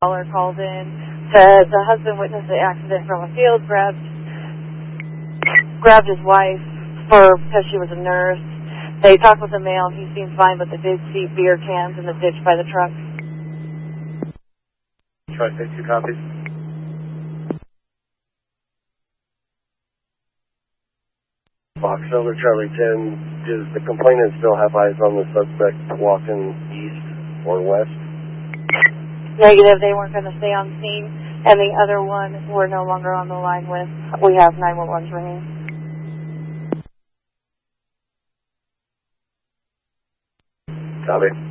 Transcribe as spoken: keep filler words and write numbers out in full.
caller called in, said the husband witnessed the accident from a field, grabbed grabbed his wife for because she was a nurse. They talked with the male. He seemed fine, but they did see beer cans in the ditch by the truck. Try to take two copies. Fox over Charlie ten, does the complainant still have eyes on the suspect walking east or west? Negative, they weren't going to stay on scene. And the other one we're no longer on the line with. We have nine one one's ringing. Copy.